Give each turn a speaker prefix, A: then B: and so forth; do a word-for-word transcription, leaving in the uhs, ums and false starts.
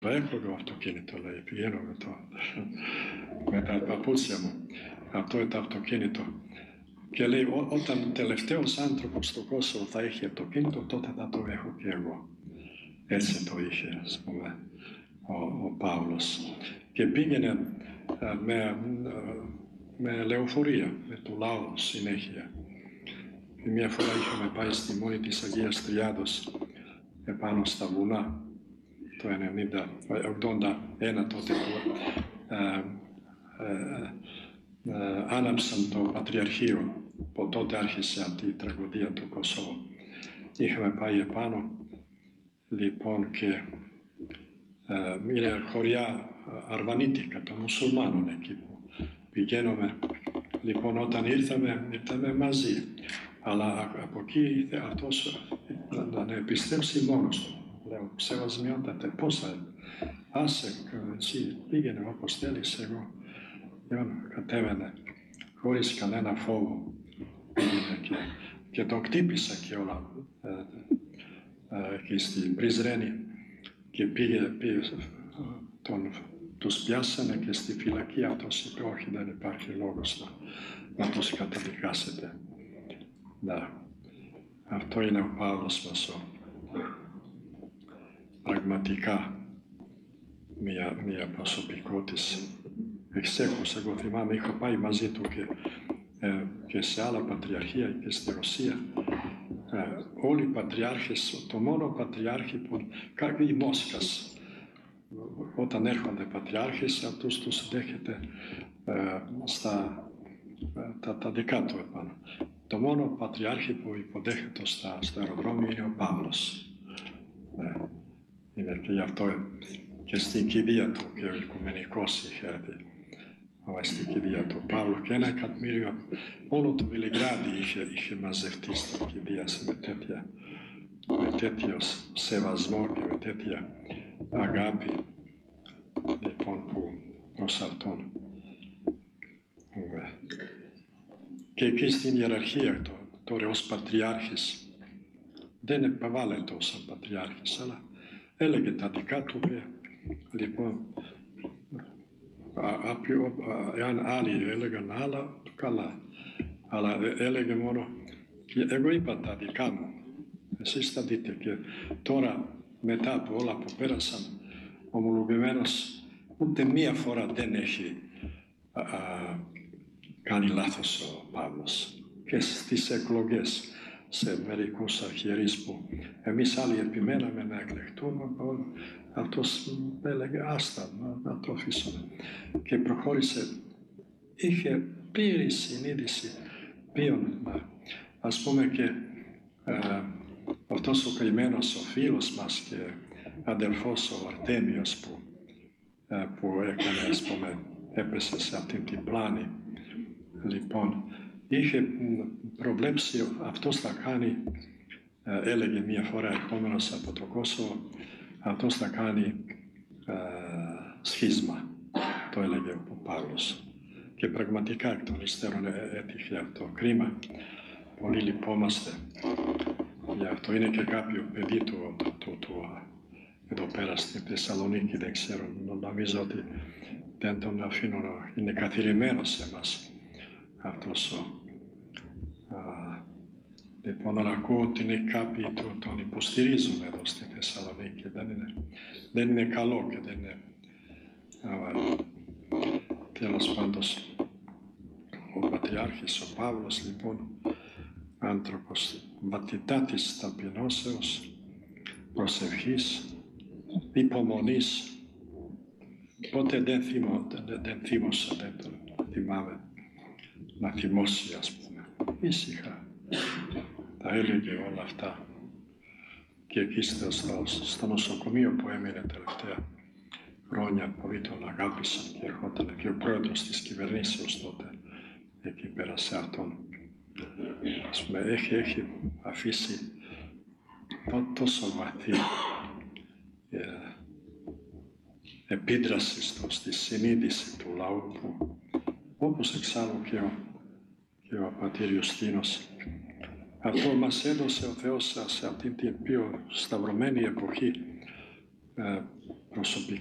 A: έκρογο αυτοκίνητο, λέει, πηγαίνω με, το, με τα παπούτσια μου. Αυτό είναι το αυτοκίνητο. Και λέει, ό, όταν τελευταίος άνθρωπος στο Κόσοβο θα έχει αυτοκίνητο, τότε θα το έχω και εγώ. Έτσι το είχε, ας πούμε, ο, ο Παύλος. Και πήγαινε με, με λεωφορεία, με το λαό συνέχεια. Και μια φορά είχαμε πάει στη μόνη της Αγίας Τριάδος, επάνω στα βουνά, το ογδόντα ένα τότε που ε, ε, ε, άναψαν το Πατριαρχείο, που τότε άρχισε αυτή η τραγωδία του Κωσόβου. Είχαμε πάει επάνω, λοιπόν, και ε, είναι χωριά αρβανίτικα των μουσουλμάνων εκεί που πηγαίνουμε. Λοιπόν, όταν ήρθαμε, ήρθαμε μαζί, αλλά από εκεί αυτός να, να επιστρέψει μόνος του. Λέω, σεβασμιότατε, πώς θα, άσε, εσύ πήγαινε όπως θέλεις, εγώ. Λοιπόν, κατέβαινε, χωρίς κανένα φόβο, και, και τον χτύπησα και όλα, ε, ε, εκεί στην Πριζρένη, και πήγε, πήγε τον, τους πιάσανε και στη φυλακή. Αυτός είπε, όχι, δεν υπάρχει λόγος να, να τους καταδικάσετε. Να. Αυτό είναι ο Παύλος μας, ο, πραγματικά μια, μια προσωπικότης εξέχουσα. Εγώ θυμάμαι, είχα πάει μαζί του και, ε, και σε άλλα πατριαρχία και στη Ρωσία. Ε, όλοι οι πατριάρχες, το μόνο πατριάρχη που, οι Μόσχας, όταν έρχονται πατριάρχες, αυτούς τους δέχεται ε, στα ε, τα, τα δικά του επάνω. Το μόνο πατριάρχη που υποδέχεται στα, στο αεροδρόμιο είναι ο Παύλος. Ε, είναι και γι' αυτό και στην κηδεία του και ο Οικουμενικός είχε έρθει στην κηδεία του Παύλου, και ένα εκατομμύριο όλο το Βελιγράδι είχε, είχε μαζευτεί στην κηδεία με, τέτοια, με τέτοιο σεβασμό και με τέτοια αγάπη, λοιπόν, που προς αυτόν. Και εκεί στην ιεραρχία το, τώρα ως πατριάρχης δεν επαβάλλεται ως πατριάρχης, αλλά έλεγε τα δικά του, και, λοιπόν, εάν άλλοι έλεγαν άλλα, καλά, αλλά έλεγε μόνο, εγώ είπα τα δικά μου, εσείς τα δείτε. Και τώρα, μετά από όλα που πέρασαν, ομολογημένος ούτε μία φορά δεν έχει α, α, κάνει λάθος ο Παύλος. Και στις εκλογές σε μερικούς αρχιερείς που εμείς άλλοι επιμέναμε να εκλεχτούμε, αυτός έλεγε άστα, να, να το αφήσουμε. Και προχώρησε, είχε πλήρη συνείδηση ποιον, ας πούμε, και ε, αυτός ο καημένος ο φίλος μας και αδελφός ο Αρτέμιος που, ε, που έκανε, ας πούμε, έπεσε σε αυτήν την πλάνη. Λοιπόν, είχε προβλέψει, αυτός θα κάνει, έλεγε μία φορά ερχόμενος από το Κόσοβο, αυτός θα κάνει ε, σχίσμα, το έλεγε ο Παύλος. Και πραγματικά εκ των υστέρων έτυχε αυτό. Κρίμα, πολύ λυπόμαστε. Γι' αυτό είναι και κάποιο παιδί του, του, του, του εδώ πέρα στη Θεσσαλονίκη, δεν ξέρω, νομίζω ότι δεν τον αφήνω, είναι καθιερωμένο σε εμάς αυτός ο... Α, λοιπόν, να ακούω ότι είναι κάποιοι του, τον υποστηρίζουν εδώ στη Θεσσαλονίκη. Δεν είναι, δεν είναι καλό και δεν είναι... Αλλά, τέλος πάντως, ο Πατριάρχης, ο Παύλος, λοιπόν, άνθρωπος βαθυτάτης ταπεινώσεως, προσευχής, υπομονής. Ποτέ δεν, θυμώ, δεν, δεν θύμωσα, δεν τον θυμάμαι να θυμώσει, ας πούμε. Ήσυχα τα έλεγε όλα αυτά. Και εκεί στο, στο νοσοκομείο που έμεινε τελευταία χρόνια, πολλοί τον αγάπησαν και ερχόταν και ο πρόεδρος της κυβερνήσεως τότε εκεί πέρασε αυτόν. Ας πούμε, έχει, έχει αφήσει τόσο βαθύ ε, επίδραση στο, στη συνείδηση του λαού που, όπως εξάλλου και ο, και ο πατήρ Ιουστίνος. Αυτό μας έδωσε ο Θεός σε αυτήν την πιο σταυρωμένη εποχή, ε, προσωπικά.